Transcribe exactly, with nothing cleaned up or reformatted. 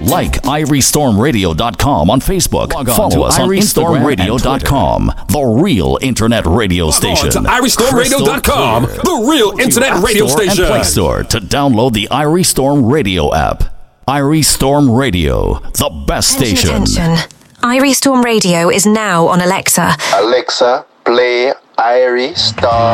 Like irie storm radio dot com on Facebook. Log on Follow to us on irie storm radio dot com, the real internet radio station. Log on to irie storm radio dot com, the real internet radio station. And Play Store to download the Irie Storm Radio app. Irie Storm Radio, the best station. Attention. Irie Storm Radio is now on Alexa. Alexa, play Irie Storm.